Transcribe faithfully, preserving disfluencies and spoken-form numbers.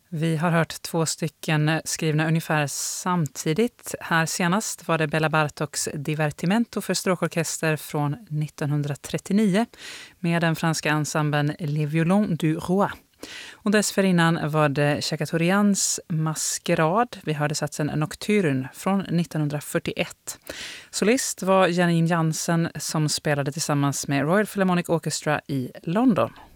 Vi har hört två stycken skrivna ungefär samtidigt. Här senast var det Bela Bartoks Divertimento för stråkorkester från nittonhundratrettionio med den franska ensemblen Les Violons du Roi. Och dessförinnan var det Chachatorians Maskerad. Vi hörde satsen Nocturne från nittonhundrafyrtioett. Solist var Janine Jansen som spelade tillsammans med Royal Philharmonic Orchestra i London.